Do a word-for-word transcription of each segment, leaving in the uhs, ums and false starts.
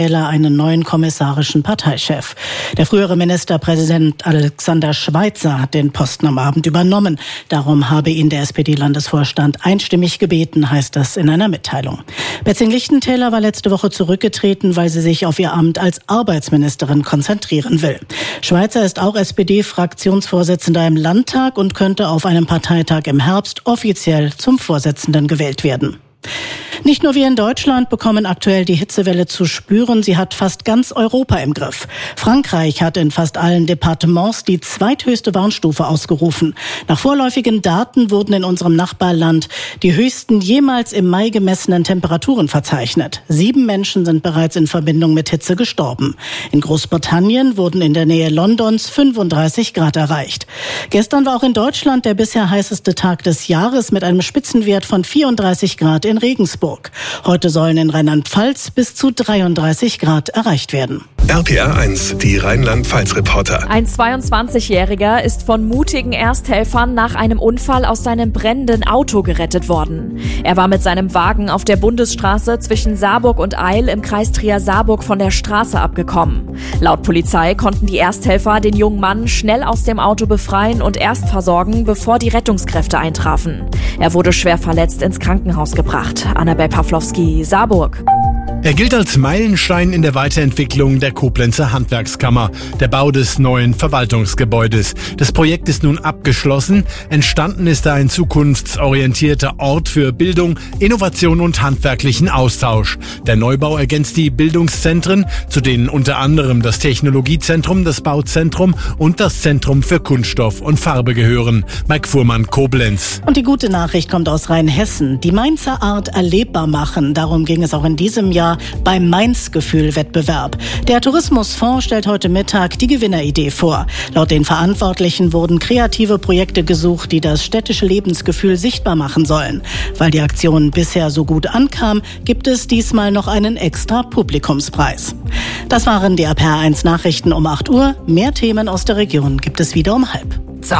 einen neuen kommissarischen Parteichef. Der frühere Ministerpräsident Alexander Schweitzer hat den Posten am Abend übernommen. Darum habe ihn der S P D-Landesvorstand einstimmig gebeten, heißt das in einer Mitteilung. Betzing-Lichtentäler war letzte Woche zurückgetreten, weil sie sich auf ihr Amt als Arbeitsministerin konzentrieren will. Schweitzer ist auch S P D-Fraktionsvorsitzender im Landtag und könnte auf einem Parteitag im Herbst offiziell zum Vorsitzenden gewählt werden. Nicht nur wir in Deutschland bekommen aktuell die Hitzewelle zu spüren, sie hat fast ganz Europa im Griff. Frankreich hat in fast allen Departements die zweithöchste Warnstufe ausgerufen. Nach vorläufigen Daten wurden in unserem Nachbarland die höchsten jemals im Mai gemessenen Temperaturen verzeichnet. Sieben Menschen sind bereits in Verbindung mit Hitze gestorben. In Großbritannien wurden in der Nähe Londons fünfunddreißig Grad erreicht. Gestern war auch in Deutschland der bisher heißeste Tag des Jahres mit einem Spitzenwert von vierunddreißig Grad in Regensburg. Heute sollen in Rheinland-Pfalz bis zu dreiunddreißig Grad erreicht werden. R P R eins, die Rheinland-Pfalz-Reporter. Ein zweiundzwanzigjähriger ist von mutigen Ersthelfern nach einem Unfall aus seinem brennenden Auto gerettet worden. Er war mit seinem Wagen auf der Bundesstraße zwischen Saarburg und Eil im Kreis Trier-Saarburg von der Straße abgekommen. Laut Polizei konnten die Ersthelfer den jungen Mann schnell aus dem Auto befreien und erst versorgen, bevor die Rettungskräfte eintrafen. Er wurde schwer verletzt ins Krankenhaus gebracht. Annabel Pawlowski, Saarburg. Er gilt als Meilenstein in der Weiterentwicklung der Koblenzer Handwerkskammer, der Bau des neuen Verwaltungsgebäudes. Das Projekt ist nun abgeschlossen. Entstanden ist da ein zukunftsorientierter Ort für Bildung, Innovation und handwerklichen Austausch. Der Neubau ergänzt die Bildungszentren, zu denen unter anderem das Technologiezentrum, das Bauzentrum und das Zentrum für Kunststoff und Farbe gehören. Mike Fuhrmann, Koblenz. Und die gute Nachricht kommt aus Rheinhessen. Die Mainzer Art erlebbar machen. Darum ging es auch in diesem Jahr beim Mainz-Gefühl-Wettbewerb. Der Tourismusfonds stellt heute Mittag die Gewinneridee vor. Laut den Verantwortlichen wurden kreative Projekte gesucht, die das städtische Lebensgefühl sichtbar machen sollen. Weil die Aktion bisher so gut ankam, gibt es diesmal noch einen extra Publikumspreis. Das waren die R P R eins Nachrichten um acht Uhr. Mehr Themen aus der Region gibt es wieder um halb. So,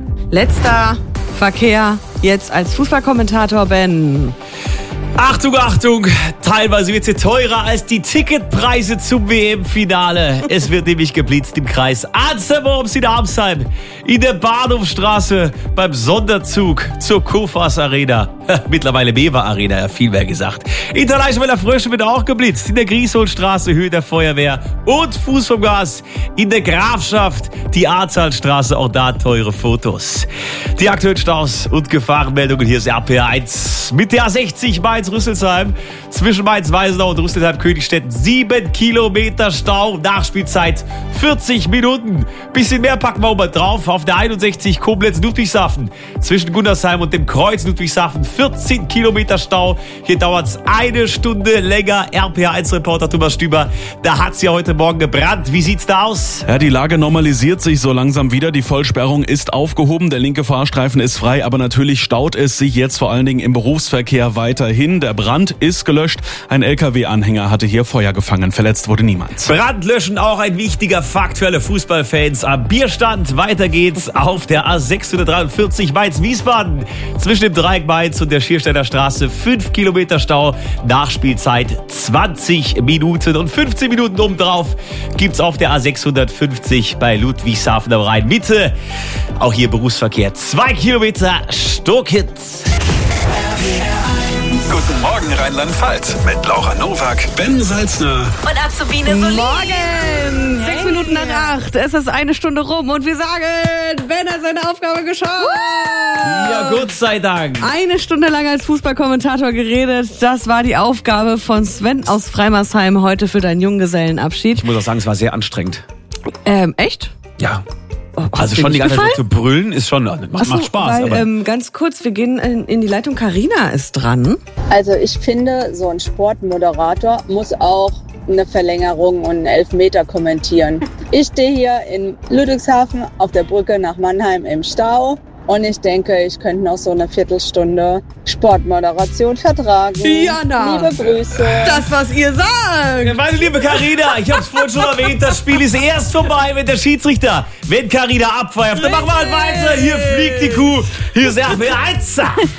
letzter Verkehr jetzt als Fußballkommentator Ben. Achtung, Achtung, teilweise wird sie teurer als die Ticketpreise zum W M-Finale. Es wird nämlich geblitzt im Kreis Ansterworms in Armsheim, in der Bahnhofstraße, beim Sonderzug zur Kofas Arena. Mittlerweile Mewa Arena, ja, viel mehr gesagt. In der Leichweiler Frösche wird auch geblitzt, in der Griesholstraße, Höhe der Feuerwehr und Fuß vom Gas. In der Grafschaft, die Ahrtalstraße, auch da teure Fotos. Die aktuellen Staus und Gefahrenmeldungen, hier ist R P R eins mit der A sechzig Mainz-Rüsselsheim. Zwischen Mainz-Weisenau und Rüsselsheim-Königstetten sieben Kilometer Stau, Nachspielzeit vierzig Minuten. Bisschen mehr packen wir oben drauf auf der einundsechzig Koblenz-Ludwigshafen. Zwischen Gundersheim und dem Kreuz Ludwigshafen vierzehn Kilometer Stau. Hier dauert es eine Stunde länger. R P R eins Reporter Thomas Stüber, da hat es ja heute Morgen gebrannt. Wie sieht's da aus? Ja, die Lage normalisiert sich so langsam wieder. Die Vollsperrung ist aufgehoben, der linke Fahrstreifen ist frei, aber natürlich staut es sich jetzt vor allen Dingen im Berufsverkehr weiterhin. Der Brand ist gelöscht. Ein L K W-Anhänger hatte hier Feuer gefangen. Verletzt wurde niemand. Brandlöschen, auch ein wichtiger Fakt für alle Fußballfans. Am Bierstand, weiter geht's auf der A sechshundertdreiundvierzig Mainz-Wiesbaden. Zwischen dem Dreieck Mainz und der Schiersteiner Straße fünf Kilometer Stau. Nachspielzeit zwanzig Minuten und fünfzehn Minuten obendrauf gibt's auf der A sechshundertfünfzig bei Ludwigshafen am Rhein Mitte. Auch hier Berufsverkehr. Zwei Kilometer Stockitz. Guten Morgen Rheinland-Pfalz mit Laura Nowak, Ben Salzner Und Azubine Solin. Morgen! Sechs hey. Minuten nach acht. Es ist eine Stunde rum und wir sagen, Ben hat seine Aufgabe geschafft. Ja, Gott sei Dank. Eine Stunde lang als Fußballkommentator geredet. Das war die Aufgabe von Sven aus Freimersheim heute für deinen Junggesellenabschied. Ich muss auch sagen, es war sehr anstrengend. Ähm, echt? Ja. Oh Gott, also schon die ganze Zeit zu brüllen ist schon, macht, Achso, macht Spaß. Weil, aber ähm, ganz kurz, wir gehen in, in die Leitung. Carina ist dran. Also ich finde, so ein Sportmoderator muss auch eine Verlängerung und einen Elfmeter kommentieren. Ich stehe hier in Ludwigshafen auf der Brücke nach Mannheim im Stau. Und ich denke, ich könnte noch so eine Viertelstunde Sportmoderation vertragen. Jana! Liebe Grüße. Das, was ihr sagt! Ja, meine liebe Carina, ich hab's vorhin schon erwähnt, das Spiel ist erst vorbei, wenn der Schiedsrichter, wenn Carina abpfeift. Dann machen wir halt weiter. Hier fliegt die Kuh. Hier ist R P R eins.